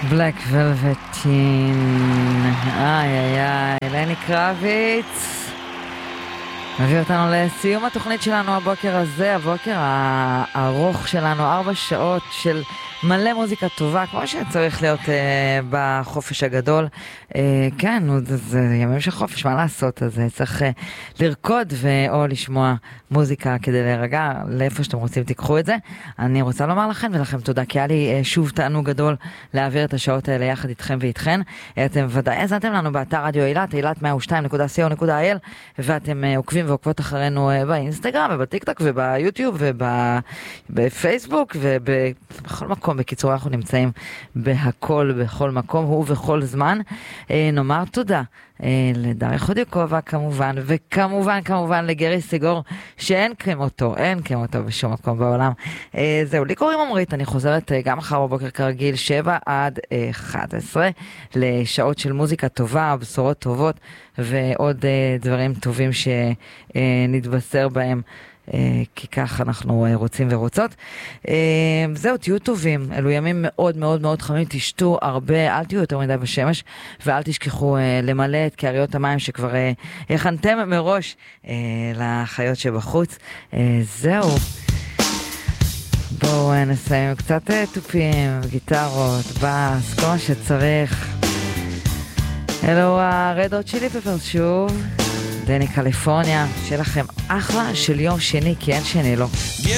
בלק ולווטין, לני קרביץ מביא אותנו לסיום התוכנית שלנו הבוקר הזה, הבוקר הארוך שלנו, 4 שעות של מלא מוזיקה טובה, כמו שצריך להיות בחופש הגדול. כן, זה ימים של חופש, מה לעשות? אז צריך לרקוד או לשמוע מוזיקה כדי להירגע, לאיפה שאתם רוצים תיקחו את זה. אני רוצה לומר לכם ולכם תודה, כי היה לי שוב תענוג גדול להעביר את השעות האלה יחד איתכם ואיתכן. אתם ודאי הזנתם לנו באתר רדיו אילת, ailת102.co.il, ואתם עוקבים ועוקבות אחרינו באינסטגרם ובטיקטוק וביוטיוב ובפייסבוק ובכל מקום. בקיצור, אנחנו נמצאים בהכל, בכל מקום, ובכל זמן. נאמר תודה לדריה חודיוקובה כמובן, וכמובן לגרי סיגור, שאין כמותו בשום מקום בעולם. זהו, לי קוראים עמרית, אני חוזרת גם מחר בבוקר כרגיל, 7 עד 11, לשעות של מוזיקה טובה, בשורות טובות, ועוד דברים טובים שנתבשר בהם. כי כך אנחנו רוצים ורוצות. זהו, תהיו טובים, אלו ימים מאוד מאוד מאוד חמים, תשתו הרבה, אל תהיו יותר מדי בשמש, ואל תשכחו למלא את קעריות המים שכבר הכנתם מראש לחיות שבחוץ. זהו, בואו נסיים עם קצת טופים, גיטרות, בס, כל מה שצריך. אלו הרד הוט צ'ילי פפרס שוב, דני קליפורניה, שיהיה לכם אחלה של יום שני, כי אין שני לא.